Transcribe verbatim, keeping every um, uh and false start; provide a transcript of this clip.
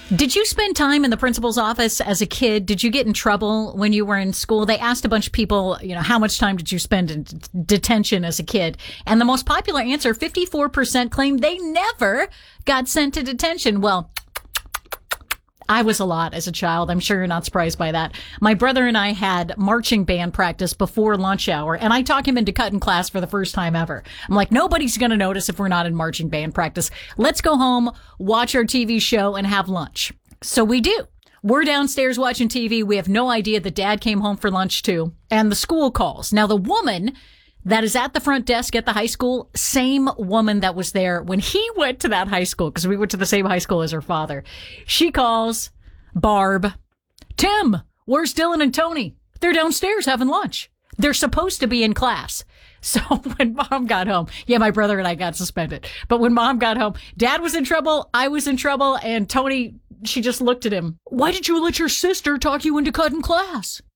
Did you spend time in the principal's office as a kid? Did you get in trouble when you were in school? They asked a bunch of people, you know, how much time did you spend in d- detention as a kid? And the most popular answer, fifty-four percent claimed they never got sent to detention. Well, I was a lot as a child. I'm sure you're not surprised by that. My brother and I had marching band practice before lunch hour, and I talked him into cutting class for the first time ever. I'm like, nobody's going to notice if we're not in marching band practice. Let's go home, watch our T V show, and have lunch. So we do. We're downstairs watching T V. We have no idea that Dad came home for lunch too. And the school calls. Now, the woman that is at the front desk at the high school, same woman that was there when he went to that high school, because we went to the same high school as her father. She calls Barb. Tim, where's Dylan and Tony? They're downstairs having lunch. They're supposed to be in class. So when Mom got home, yeah, my brother and I got suspended. But when Mom got home, Dad was in trouble, I was in trouble, and Tony, she just looked at him. Why did you let your sister talk you into cutting class?